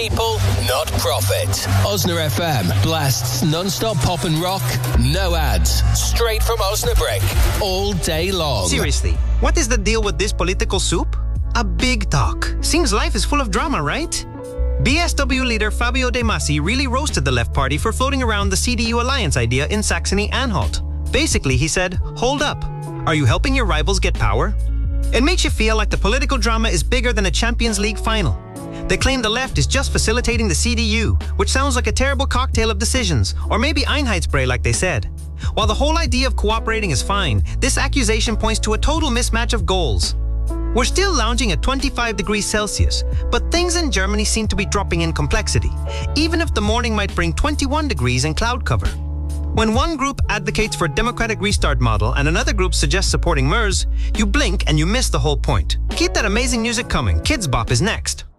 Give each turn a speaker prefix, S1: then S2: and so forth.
S1: people, not profit. Osna FM blasts non-stop pop and rock, no ads, straight from Osnabrück, all day long.
S2: Seriously, what is the deal with this political soup? A big talk. Seems life is full of drama, right? BSW leader Fabio De Masi really roasted the Left Party for floating around the CDU alliance idea in Saxony-Anhalt. Basically, he said, hold up. Are you helping your rivals get power? It makes you feel like the political drama is bigger than a Champions League final. They claim the left is just facilitating the CDU, which sounds like a terrible cocktail of decisions, or maybe Einheitsbrei like they said. While the whole idea of cooperating is fine, this accusation points to a total mismatch of goals. We're still lounging at 25 degrees Celsius, but things in Germany seem to be dropping in complexity, even if the morning might bring 21 degrees and cloud cover. When one group advocates for a democratic restart model and another group suggests supporting MERS, you blink and you miss the whole point. Keep that amazing music coming. Kids Bop is next.